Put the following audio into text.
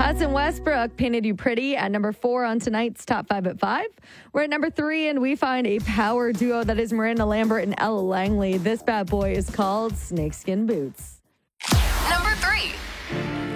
Us and Westbrook Painted You Pretty at number 4 on tonight's Top 5 at 5. We're at number 3, and we find a power duo that is Miranda Lambert and Ella Langley. This bad boy is called Snakeskin Boots. Number 3.